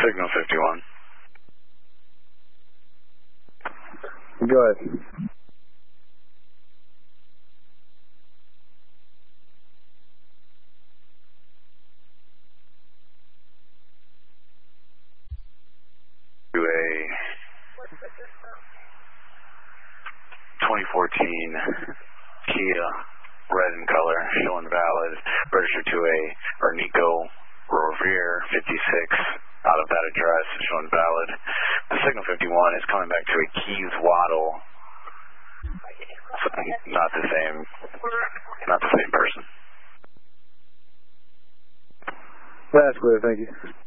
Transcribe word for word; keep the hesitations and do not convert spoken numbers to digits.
Signal fifty-one. Go ahead. To a twenty fourteen Kia, red in color, showing valid, registered to a Ernico Revere fifty-six, out of that address, showing valid. The Signal fifty-one is coming back to a Keys Waddle. So not the same, not the same person. That's clear, thank you.